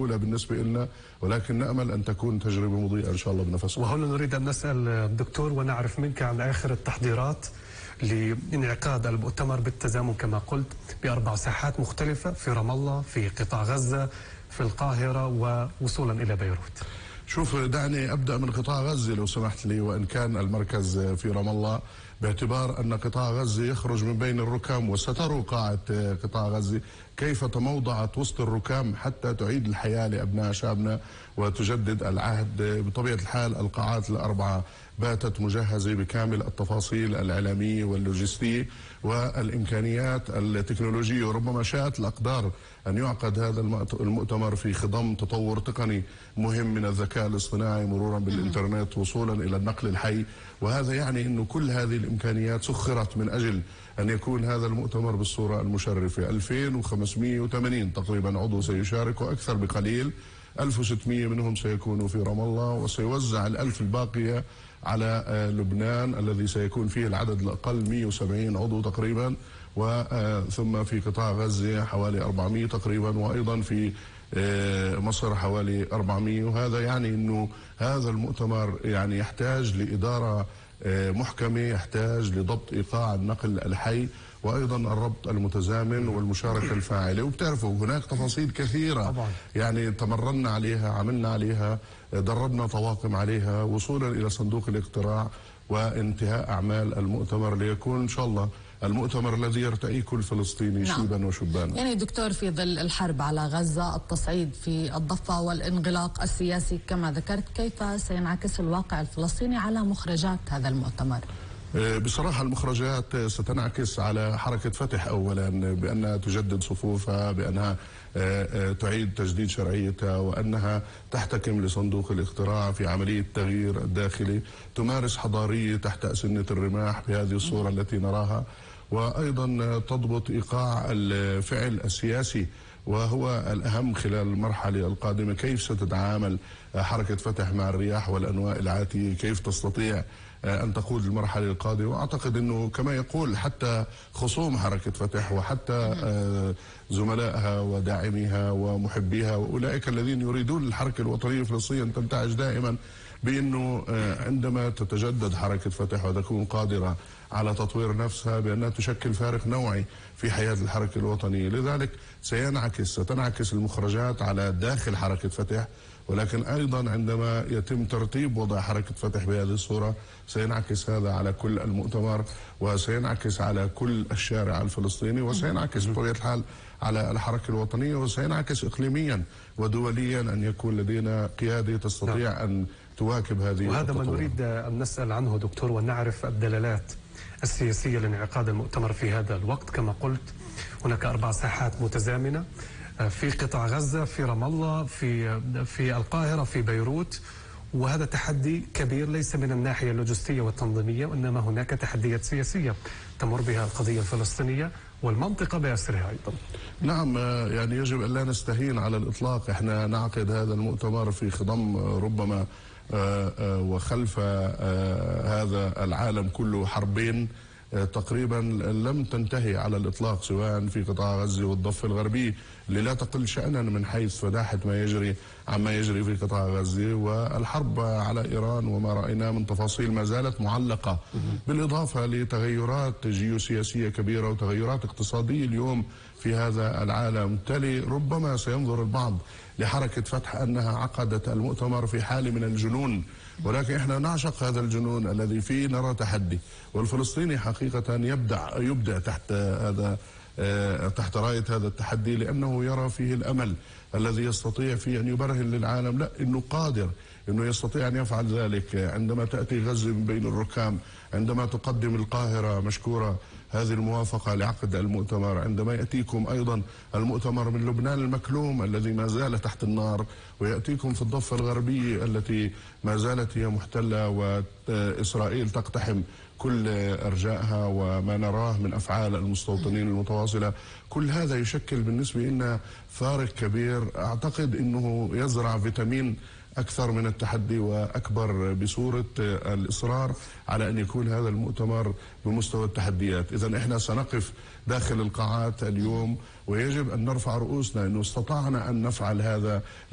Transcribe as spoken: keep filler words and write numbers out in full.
الأولى بالنسبة لنا، ولكن نأمل أن تكون تجربة مضيئة إن شاء الله بنفسها. وهنا نريد أن نسأل الدكتور ونعرف منك عن آخر التحضيرات لانعقاد المؤتمر بالتزامن كما قلت بأربع ساحات مختلفة في رام الله، في قطاع غزة، في القاهرة، ووصولا إلى بيروت. شوف، دعني أبدأ من قطاع غزة لو سمحت لي، وإن كان المركز في رام الله، باعتبار أن قطاع غزة يخرج من بين الركام، وستروا قاعة قطاع غزة كيف تموضعت وسط الركام حتى تعيد الحياة لأبناء شعبنا وتجدد العهد. بطبيعة الحال القاعات الأربعة باتت مجهزة بكامل التفاصيل الإعلامية واللوجستية والإمكانيات التكنولوجية، وربما شاءت الأقدار أن يعقد هذا المؤتمر في خضم تطور تقني مهم من الذكاء الاصطناعي مرورا بالإنترنت وصولا إلى النقل الحي. وهذا يعني أنه كل هذه الإمكانيات سخرت من أجل أن يكون هذا المؤتمر بالصورة المشرفة. ألفين وخمسمئة وثمانين تقريبا عضو سيشارك وأكثر بقليل، ألف وستمئة منهم سيكونوا في رام الله، وسيوزع الألف الباقية على لبنان الذي سيكون فيه العدد الأقل مئة وسبعين عضو تقريبا، وثم في قطاع غزة حوالي أربعمئة تقريبا، وأيضا في مصر حوالي أربعمئة. وهذا يعني أنه هذا المؤتمر يعني يحتاج لإدارة محكمة، يحتاج لضبط إيقاع النقل الحي، وأيضا الربط المتزامن والمشاركة الفاعلة. وبتعرفوا هناك تفاصيل كثيرة طبعا. يعني تمرنا عليها، عملنا عليها، دربنا طواقم عليها، وصولا إلى صندوق الاقتراع وانتهاء أعمال المؤتمر ليكون إن شاء الله المؤتمر الذي يرتئيه كل فلسطيني نعم. شيبا وشبانا. يعني دكتور، في ظل الحرب على غزة، التصعيد في الضفة والانغلاق السياسي كما ذكرت، كيف سينعكس الواقع الفلسطيني على مخرجات هذا المؤتمر؟ بصراحة المخرجات ستنعكس على حركة فتح أولا بأنها تجدد صفوفها، بأنها تعيد تجديد شرعيتها، وأنها تحتكم لصندوق الاقتراع في عملية تغيير الداخلي، تمارس حضارية تحت أسنة الرماح بهذه الصورة التي نراها، وأيضا تضبط إيقاع الفعل السياسي، وهو الأهم خلال المرحلة القادمة. كيف ستتعامل حركة فتح مع الرياح والأنواء العاتية، كيف تستطيع أن تقود المرحلة القادمة. وأعتقد أنه كما يقول حتى خصوم حركة فتح وحتى زملائها وداعميها ومحبيها وأولئك الذين يريدون الحركة الوطنية الفلسطينية أن تنتعش دائما بأنه عندما تتجدد حركة فتح وتكون قادرة على تطوير نفسها بأنها تشكل فارق نوعي في حياة الحركة الوطنية. لذلك سينعكس ستنعكس المخرجات على داخل حركة فتح، ولكن أيضا عندما يتم ترتيب وضع حركة فتح بهذه الصورة سينعكس هذا على كل المؤتمر، وسينعكس على كل الشارع الفلسطيني، وسينعكس بطبيعة الحال على الحركة الوطنية، وسينعكس إقليميا ودوليا أن يكون لدينا قيادة تستطيع أن تواكب هذه وهذا التطور. ما نريد أن نسأل عنه دكتور، ونعرف الدلالات السياسية لانعقاد المؤتمر في هذا الوقت. كما قلت هناك أربع ساحات متزامنة في قطاع غزة، في رام الله، في في القاهرة، في بيروت، وهذا تحدي كبير ليس من الناحية اللوجستية والتنظيمية، وإنما هناك تحديات سياسية تمر بها القضية الفلسطينية والمنطقة بأسرها أيضا. نعم، يعني يجب أن لا نستهين على الإطلاق. احنا نعقد هذا المؤتمر في خضم ربما وخلف هذا العالم كله حربين تقريبا لم تنتهي على الإطلاق، سواء في قطاع غزة والضفة الغربية اللي لا تقل شأنا من حيث فداحة ما يجري عما يجري في قطاع غزة، والحرب على إيران وما رأيناه من تفاصيل ما زالت معلقة، بالإضافة لتغيرات جيوسياسية كبيرة وتغيرات اقتصادية اليوم في هذا العالم. بالتالي ربما سينظر البعض لحركة فتح أنها عقدت المؤتمر في حال من الجنون، ولكن احنا نعشق هذا الجنون الذي فيه نرى تحدي، والفلسطيني حقيقة يبدع يبدع تحت هذا تحت راية هذا التحدي، لأنه يرى فيه الأمل الذي يستطيع فيه أن يبرهن للعالم لا إنه قادر، إنه يستطيع أن يفعل ذلك. عندما تأتي غزة من بين الركام، عندما تقدم القاهرة مشكورة هذه الموافقة لعقد المؤتمر، عندما يأتيكم أيضا المؤتمر من لبنان المكلوم الذي ما زال تحت النار، ويأتيكم في الضفة الغربية التي ما زالت هي محتلة وإسرائيل تقتحم كل أرجائها، وما نراه من أفعال المستوطنين المتواصلة، كل هذا يشكل بالنسبة لنا فارق كبير. أعتقد أنه يزرع فيتامين أكثر من التحدي وأكبر بصورة الإصرار على أن يكون هذا المؤتمر بمستوى التحديات. إذن إحنا سنقف داخل القاعات اليوم، ويجب أن نرفع رؤوسنا أنه استطعنا أن نفعل هذا